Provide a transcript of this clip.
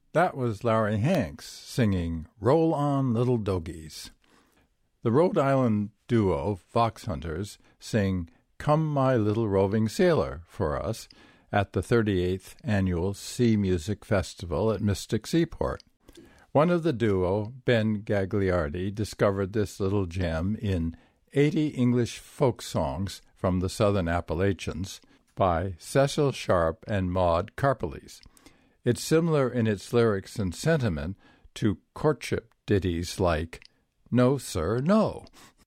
That was Larry Hanks singing Roll On Little Dogies. The Rhode Island duo Fox Hunters sing Come My Little Roving Sailor for us at the 38th Annual Sea Music Festival at Mystic Seaport. One of the duo, Ben Gagliardi, discovered this little gem in 80 English folk songs from the Southern Appalachians by Cecil Sharp and Maud Carpeles. It's similar in its lyrics and sentiment to courtship ditties like No, Sir, No.